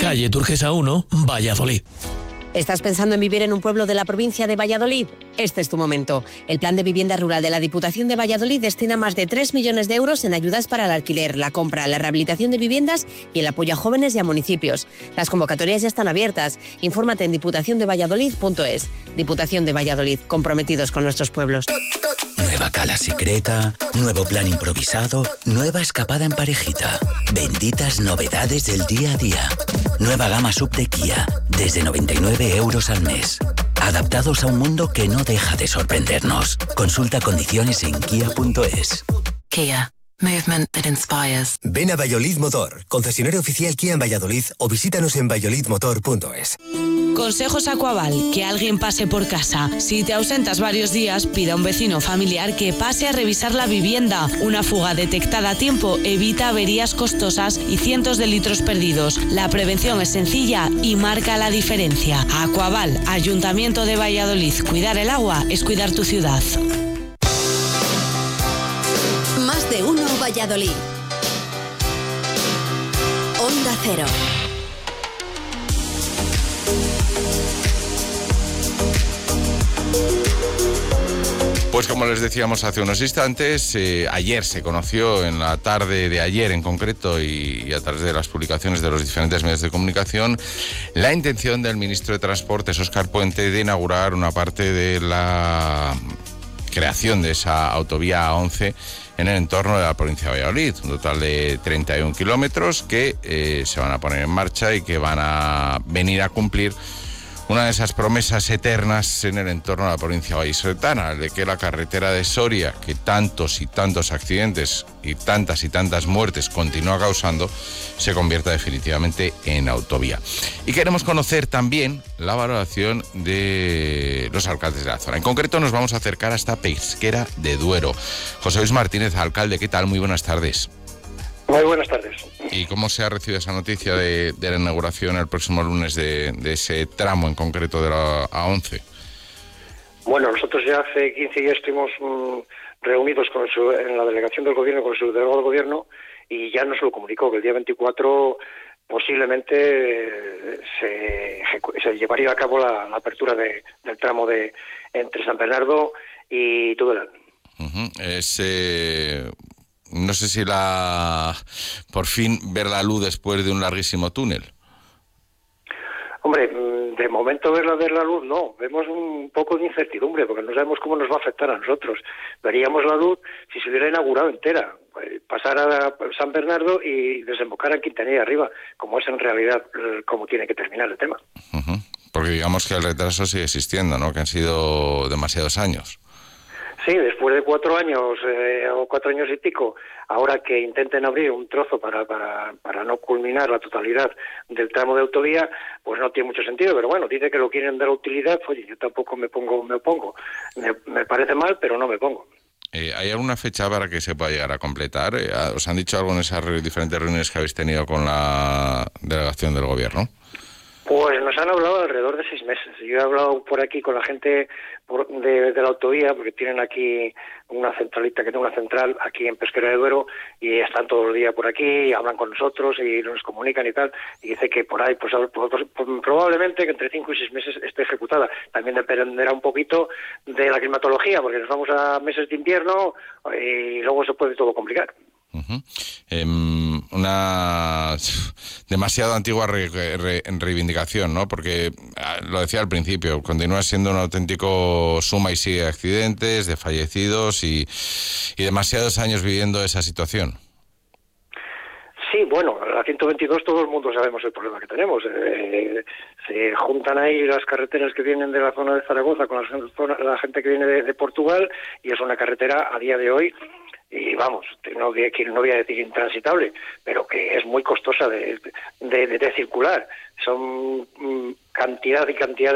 calle Turquesa 1, Valladolid. ¿Estás pensando en vivir en un pueblo de la provincia de Valladolid? Este es tu momento. El Plan de Vivienda Rural de la Diputación de Valladolid destina más de 3 millones de euros en ayudas para el alquiler, la compra, la rehabilitación de viviendas y el apoyo a jóvenes y a municipios. Las convocatorias ya están abiertas. Infórmate en diputaciondevalladolid.es. Diputación de Valladolid, comprometidos con nuestros pueblos. Nueva cala secreta, nuevo plan improvisado, nueva escapada en parejita. Benditas novedades del día a día. Nueva gama sub de Kia, desde 99 euros al mes. Adaptados a un mundo que no deja de sorprendernos. Consulta condiciones en kia.es. Kia. Movement that inspires. Ven a Valladolid Motor, concesionario oficial Kia en Valladolid, o visítanos en valladolidmotor.es. Consejos Aquaval, que alguien pase por casa. Si te ausentas varios días, pida a un vecino familiar que pase a revisar la vivienda. Una fuga detectada a tiempo evita averías costosas y cientos de litros perdidos. La prevención es sencilla y marca la diferencia. Aquaval, Ayuntamiento de Valladolid. Cuidar el agua es cuidar tu ciudad. Más de uno Valladolid. Onda Cero. Pues como les decíamos hace unos instantes, ayer se conoció, en la tarde de ayer en concreto y a través de las publicaciones de los diferentes medios de comunicación, la intención del ministro de Transportes, Óscar Puente, de inaugurar una parte de la creación de esa autovía A11 en el entorno de la provincia de Valladolid, un total de 31 kilómetros que se van a poner en marcha y que van a venir a cumplir una de esas promesas eternas en el entorno de la provincia vallisoletana, de que la carretera de Soria, que tantos y tantos accidentes y tantas muertes continúa causando, se convierta definitivamente en autovía. Y queremos conocer también la valoración de los alcaldes de la zona. En concreto nos vamos a acercar hasta Pesquera de Duero. José Luis Martínez, alcalde, ¿qué tal? Muy buenas tardes. Muy buenas tardes. ¿Y cómo se ha recibido esa noticia de la inauguración el próximo lunes de ese tramo en concreto de la A11? Bueno, nosotros ya hace 15 días estuvimos reunidos en la delegación del gobierno con su delegado del gobierno y ya nos lo comunicó que el día 24 posiblemente se llevaría a cabo la apertura del tramo entre San Bernardo y Tudela. No sé si por fin ver la luz después de un larguísimo túnel. Hombre, de momento ver la luz no, vemos un poco de incertidumbre porque no sabemos cómo nos va a afectar a nosotros. Veríamos la luz si se hubiera inaugurado entera, pasar a San Bernardo y desembocar en Quintanilla arriba, como es en realidad como tiene que terminar el tema. Porque digamos que el retraso sigue existiendo, ¿no? Que han sido demasiados años. Sí, después de 4 años o 4 años y pico, ahora que intenten abrir un trozo para no culminar la totalidad del tramo de autovía, pues no tiene mucho sentido, pero bueno, dice que lo quieren dar utilidad, oye, yo tampoco me opongo. Me parece mal, pero no me pongo. ¿Hay alguna fecha para que se pueda llegar a completar? ¿Os han dicho algo en esas diferentes reuniones que habéis tenido con la delegación del gobierno? Pues nos han hablado alrededor de 6 meses. Yo he hablado por aquí con la gente de la autovía, porque tienen aquí una centralita, que tiene una central aquí en Pesquera de Duero, y están todo el día por aquí, y hablan con nosotros y nos comunican y tal, y dice que por ahí, pues probablemente que entre 5 y 6 meses esté ejecutada. También dependerá un poquito de la climatología, porque nos vamos a meses de invierno y luego se puede todo complicar. Una demasiado antigua reivindicación, ¿no? Porque lo decía al principio, continúa siendo un auténtico suma y sigue de accidentes, de fallecidos y demasiados años viviendo esa situación. Sí, bueno, la 122 todo el mundo sabemos el problema que tenemos. Se juntan ahí las carreteras que vienen de la zona de Zaragoza con la gente que viene de Portugal, y es una carretera a día de hoy, y vamos, no voy a decir intransitable, pero que es muy costosa de circular. Son cantidad y cantidad